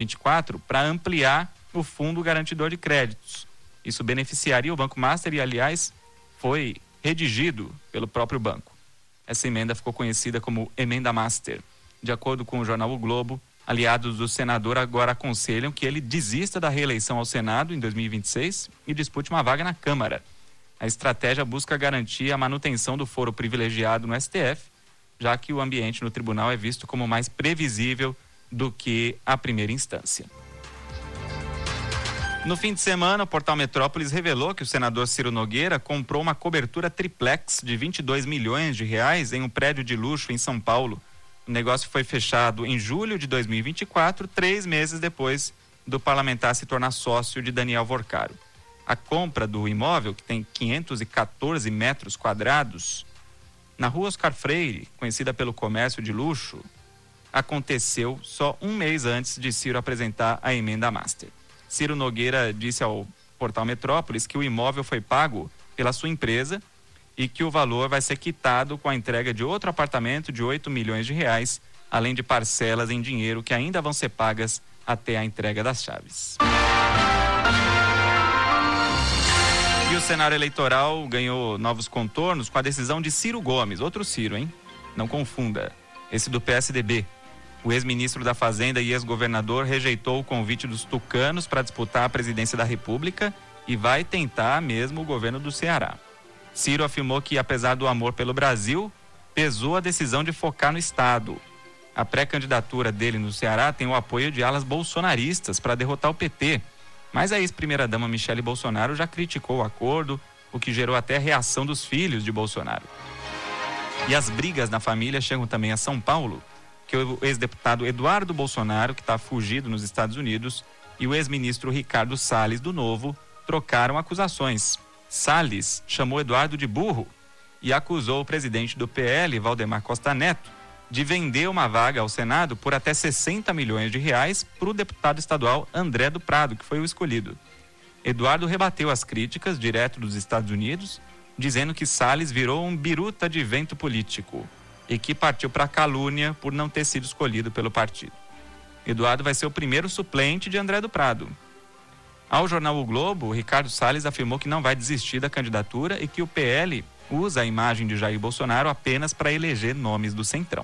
2024 para ampliar o fundo garantidor de créditos. Isso beneficiaria o Banco Master e, aliás, foi redigido pelo próprio banco. Essa emenda ficou conhecida como Emenda Master. De acordo com o jornal O Globo, aliados do senador agora aconselham que ele desista da reeleição ao Senado em 2026 e dispute uma vaga na Câmara. A estratégia busca garantir a manutenção do foro privilegiado no STF, já que o ambiente no tribunal é visto como mais previsível do que a primeira instância. No fim de semana, o portal Metrópolis revelou que o senador Ciro Nogueira comprou uma cobertura triplex de 22 milhões de reais em um prédio de luxo em São Paulo. O negócio foi fechado em julho de 2024, 3 meses depois do parlamentar se tornar sócio de Daniel Vorcaro. A compra do imóvel, que tem 514 metros quadrados, na rua Oscar Freire, conhecida pelo comércio de luxo, aconteceu só um mês antes de Ciro apresentar a Emenda Master. Ciro Nogueira disse ao portal Metrópolis que o imóvel foi pago pela sua empresa e que o valor vai ser quitado com a entrega de outro apartamento de 8 milhões de reais, além de parcelas em dinheiro que ainda vão ser pagas até a entrega das chaves. E o cenário eleitoral ganhou novos contornos com a decisão de Ciro Gomes, outro Ciro, hein? Não confunda, esse do PSDB. O ex-ministro da Fazenda e ex-governador rejeitou o convite dos tucanos para disputar a presidência da República e vai tentar mesmo o governo do Ceará. Ciro afirmou que, apesar do amor pelo Brasil, pesou a decisão de focar no Estado. A pré-candidatura dele no Ceará tem o apoio de alas bolsonaristas para derrotar o PT. Mas a ex-primeira-dama Michele Bolsonaro já criticou o acordo, o que gerou até reação dos filhos de Bolsonaro. E as brigas na família chegam também a São Paulo, que o ex-deputado Eduardo Bolsonaro, que está fugido nos Estados Unidos, e o ex-ministro Ricardo Salles, do Novo, trocaram acusações. Salles chamou Eduardo de burro e acusou o presidente do PL, Valdemar Costa Neto, de vender uma vaga ao Senado por até 60 milhões de reais para o deputado estadual André do Prado, que foi o escolhido. Eduardo rebateu as críticas direto dos Estados Unidos, dizendo que Salles virou um biruta de vento político e que partiu para a calúnia por não ter sido escolhido pelo partido. Eduardo vai ser o primeiro suplente de André do Prado. Ao jornal O Globo, Ricardo Salles afirmou que não vai desistir da candidatura e que o PL usa a imagem de Jair Bolsonaro apenas para eleger nomes do Centrão.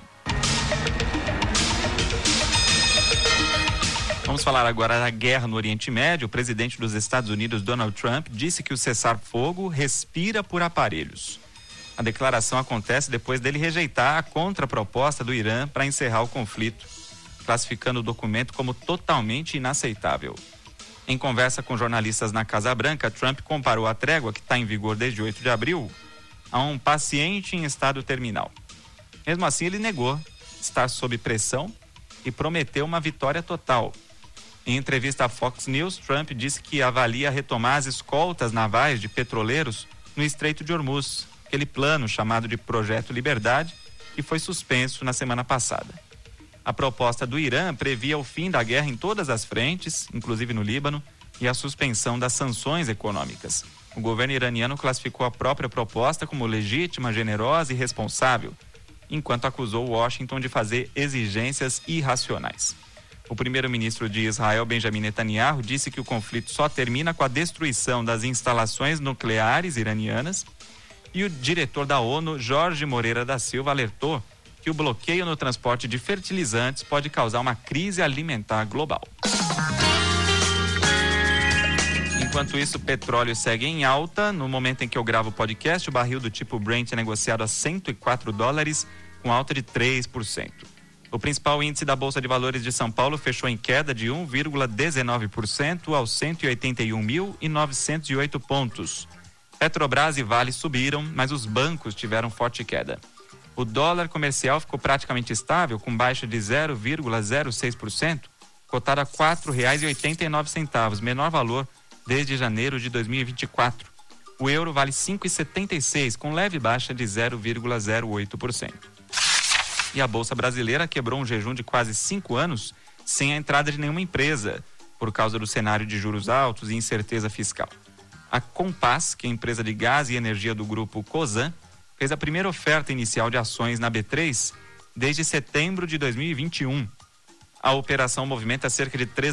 Vamos falar agora da guerra no Oriente Médio. O presidente dos Estados Unidos, Donald Trump, disse que o cessar-fogo respira por aparelhos. A declaração acontece depois dele rejeitar a contraproposta do Irã para encerrar o conflito, classificando o documento como totalmente inaceitável. Em conversa com jornalistas na Casa Branca, Trump comparou a trégua, que está em vigor desde 8 de abril, a um paciente em estado terminal. Mesmo assim, ele negou estar sob pressão e prometeu uma vitória total. Em entrevista à Fox News, Trump disse que avalia retomar as escoltas navais de petroleiros no Estreito de Hormuz, aquele plano chamado de Projeto Liberdade, que foi suspenso na semana passada. A proposta do Irã previa o fim da guerra em todas as frentes, inclusive no Líbano, e a suspensão das sanções econômicas. O governo iraniano classificou a própria proposta como legítima, generosa e responsável, enquanto acusou Washington de fazer exigências irracionais. O primeiro-ministro de Israel, Benjamin Netanyahu, disse que o conflito só termina com a destruição das instalações nucleares iranianas, e o diretor da ONU, Jorge Moreira da Silva, alertou que o bloqueio no transporte de fertilizantes pode causar uma crise alimentar global. Enquanto isso, o petróleo segue em alta. No momento em que eu gravo o podcast, o barril do tipo Brent é negociado a $104, com alta de 3%. O principal índice da Bolsa de Valores de São Paulo fechou em queda de 1,19% aos 181.908 pontos. Petrobras e Vale subiram, mas os bancos tiveram forte queda. O dólar comercial ficou praticamente estável, com baixa de 0,06%, cotado a R$ 4,89, menor valor desde janeiro de 2024. O euro vale R$ 5,76, com leve baixa de 0,08%. E a Bolsa Brasileira quebrou um jejum de quase 5 anos sem a entrada de nenhuma empresa, por causa do cenário de juros altos e incerteza fiscal. A Compass, que é a empresa de gás e energia do grupo Cosan, fez a primeira oferta inicial de ações na B3 desde setembro de 2021. A operação movimenta cerca de 3